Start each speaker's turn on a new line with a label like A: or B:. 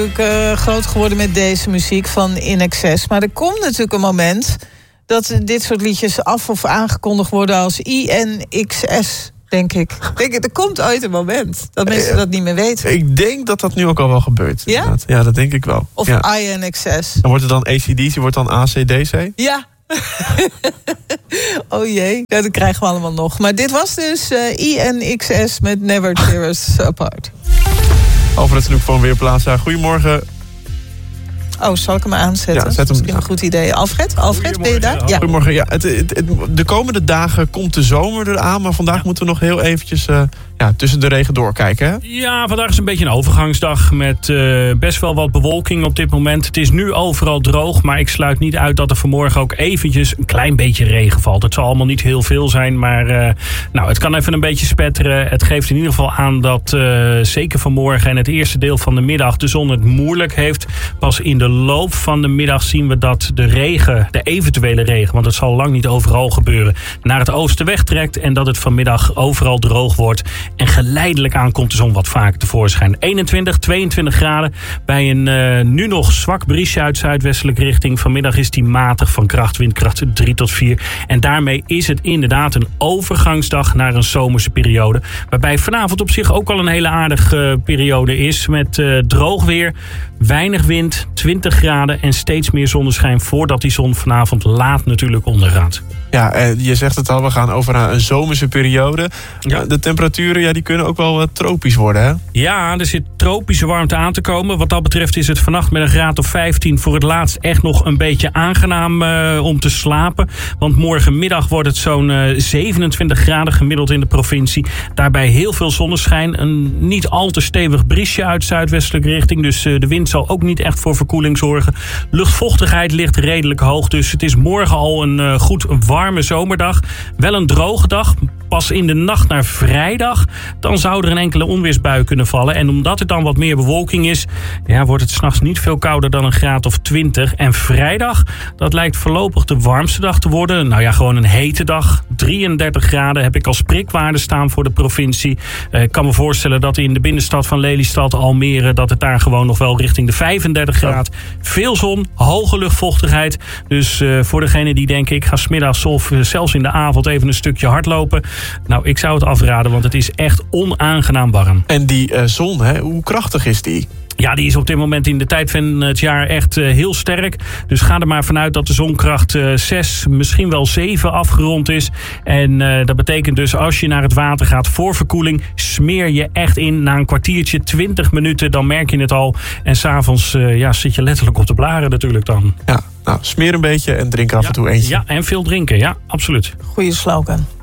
A: Groot geworden met deze muziek van INXS. Maar er komt natuurlijk een moment dat dit soort liedjes af of aangekondigd worden als INXS, denk ik. Er komt ooit een moment dat mensen dat niet meer weten.
B: Ik denk dat dat nu ook al wel gebeurt.
A: Ja?
B: Inderdaad. Ja, dat denk ik wel.
A: Of INXS.
B: Dan wordt het dan ACDC, wordt dan ACDC?
A: Ja. Oh jee, dat krijgen we allemaal nog. Maar dit was dus INXS met Never Tear Us Apart.
B: Over het snoek van Weerplaza. Goedemorgen.
A: Oh, zal ik hem aanzetten?
B: Ja, zet hem.
A: Misschien een goed idee. Alfred, ben je daar?
B: Ja. Goedemorgen. Ja, de komende dagen komt de zomer eraan, maar vandaag moeten we nog heel eventjes tussen de regen doorkijken. Hè?
C: Ja, vandaag is een beetje een overgangsdag met best wel wat bewolking op dit moment. Het is nu overal droog, maar ik sluit niet uit dat er vanmorgen ook eventjes een klein beetje regen valt. Het zal allemaal niet heel veel zijn, maar het kan even een beetje spetteren. Het geeft in ieder geval aan dat zeker vanmorgen en het eerste deel van de middag de zon het moeilijk heeft. Pas in de loop van de middag zien we dat de regen, de eventuele regen, want het zal lang niet overal gebeuren, naar het oosten wegtrekt en dat het vanmiddag overal droog wordt. En geleidelijk aan komt de zon wat vaker tevoorschijn. 21, 22 graden bij een nu nog zwak briesje uit zuidwestelijke richting. Vanmiddag is die matig van kracht, windkracht 3 tot 4. En daarmee is het inderdaad een overgangsdag naar een zomerse periode. Waarbij vanavond op zich ook al een hele aardige periode is. Met droog weer, weinig wind, 20 graden en steeds meer zonneschijn voordat die zon vanavond laat natuurlijk ondergaat.
B: Ja, je zegt het al, we gaan over naar een zomerse periode. Ja. De temperaturen die kunnen ook wel tropisch worden, hè?
C: Ja, er zit tropische warmte aan te komen. Wat dat betreft is het vannacht met een graad of 15 voor het laatst echt nog een beetje aangenaam om te slapen. Want morgenmiddag wordt het zo'n 27 graden gemiddeld in de provincie. Daarbij heel veel zonneschijn. Een niet al te stevig briesje uit zuidwestelijke richting. Dus de wind zal ook niet echt voor verkoeling zorgen. Luchtvochtigheid ligt redelijk hoog. Dus het is morgen al een goed warme zomerdag. Wel een droge dag. Pas in de nacht naar vrijdag, dan zou er een enkele onweersbui kunnen vallen. En omdat er dan wat meer bewolking is, wordt het 's nachts niet veel kouder dan een graad of 20. En vrijdag, dat lijkt voorlopig de warmste dag te worden. Gewoon een hete dag. 33 graden heb ik als prikwaarde staan voor de provincie. Ik kan me voorstellen dat in de binnenstad van Lelystad, Almere, dat het daar gewoon nog wel richting de 35 graden. Veel zon, hoge luchtvochtigheid. Dus voor degene die denken, ik ga 's middags of zelfs in de avond even een stukje hardlopen. Ik zou het afraden, want het is echt onaangenaam warm.
B: En die zon, hoe krachtig is die?
C: Ja, die is op dit moment in de tijd van het jaar echt heel sterk. Dus ga er maar vanuit dat de zonkracht 6, misschien wel 7 afgerond is. En dat betekent dus als je naar het water gaat voor verkoeling, smeer je echt in na een kwartiertje, 20 minuten. Dan merk je het al. En 's avonds zit je letterlijk op de blaren natuurlijk dan.
B: Ja, smeer een beetje en drink af en toe eentje.
C: Ja, en veel drinken. Ja, absoluut.
A: Goeie slogan.